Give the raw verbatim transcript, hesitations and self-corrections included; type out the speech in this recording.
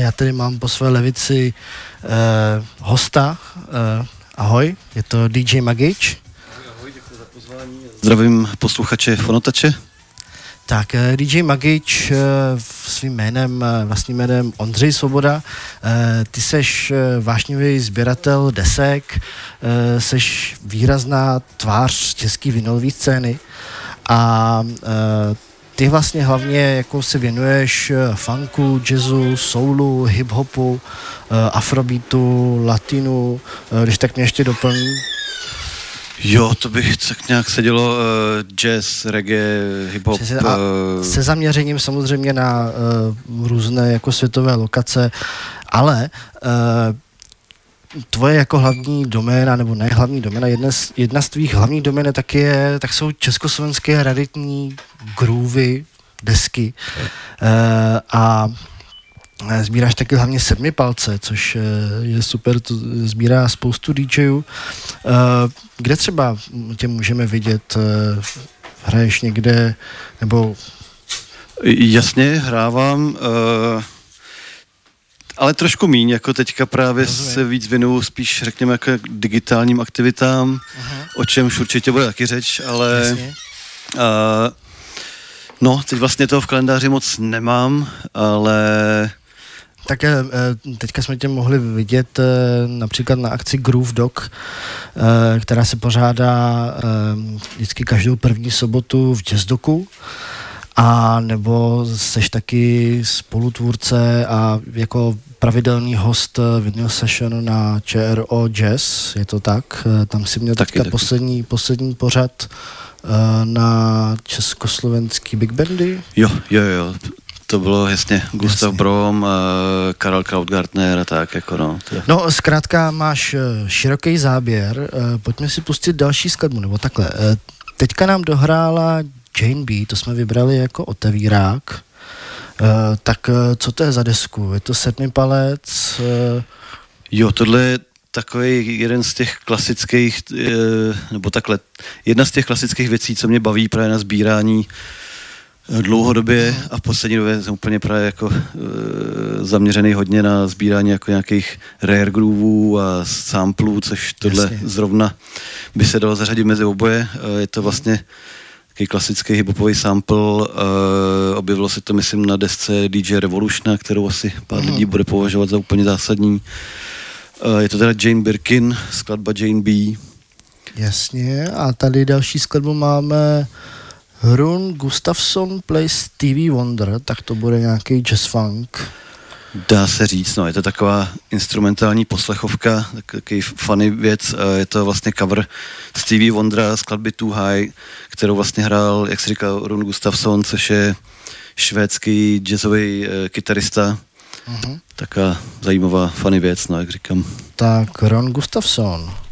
já tady mám po své levici uh, hosta. Uh, ahoj, je to D J Magič. Ahoj, děkuji za pozvání. Zdravím posluchače Fonotače. Tak, D J Magič svým jménem, vlastním jménem Ondřej Svoboda. Ty seš vášnivý sběratel desek, seš výrazná tvář české vinylové scény a ty vlastně hlavně jako se věnuješ funku, jazzu, soulu, hip-hopu, afrobeatu, latinu, když tak mě ještě doplň. Jo, to bych tak nějak sedělo uh, jazz, reggae, hip-hop. A se zaměřením samozřejmě na uh, různé jako světové lokace, ale uh, tvoje jako hlavní doména, nebo ne hlavní doména, jedna z, jedna z tvých hlavních domén tak, je, tak jsou československé raritní groovy, desky uh, a sbíráš taky hlavně sedmi palce, což je super, to sbírá spoustu DJů. Kde třeba tě můžeme vidět? Hraješ někde, nebo... Jasně, hrávám, ale trošku míň, jako teďka právě Rozumím. se víc věnuju spíš, řekněme, jako digitálním aktivitám, Aha. o čemž určitě bude taky řeč, ale... No, teď vlastně toho v kalendáři moc nemám, ale... Tak teďka jsme tě mohli vidět například na akci Groove Dog, která se pořádá vždycky každou první sobotu v Jazzdoku, a nebo seš taky spolutvůrce a jako pravidelný host Vinyl Session na ČRO Jazz, je to tak? Tam si měl taky, teďka taky. Poslední, poslední pořad na československý big bandy? Jo, jo, jo. To bylo jasně Gustav jasně. Brom, uh, Karel Krautgartner a tak, jako no. To... No, zkrátka máš široký záběr, uh, pojďme si pustit další skladbu, nebo takhle. Uh, teďka nám dohrála Jane B, to jsme vybrali jako otevírák. Uh, tak uh, co to je za desku? Je to sedmi palec? Uh... Jo, tohle je takový jeden z těch klasických, uh, nebo takhle, jedna z těch klasických věcí, co mě baví právě na sbírání dlouhodobě a v poslední době jsem úplně právě jako e, zaměřený hodně na sbírání jako nějakých rare grooveů a samplů, což tohle Jasně. zrovna by se dalo zařadit mezi oboje. E, je to vlastně takový klasický hiphopový sample, e, objevilo se to myslím na desce D J Revolutiona, kterou asi pár mm. lidí bude považovat za úplně zásadní. E, je to teda Jane Birkin, skladba Jane B. Jasně, a tady další skladbu máme Rune Gustafsson plays Stevie Wonder, tak to bude nějaký jazz funk. Dá se říct, no, je to taková instrumentální poslechovka, takový funny věc, je to vlastně cover Stevie Wondera skladby Too High, kterou vlastně hrál, jak se říkal, Rune Gustafsson, což je švédský jazzový e, kytarista. Uh-huh. Taká zajímavá funny věc, no, jak říkám. Tak Rune Gustafsson.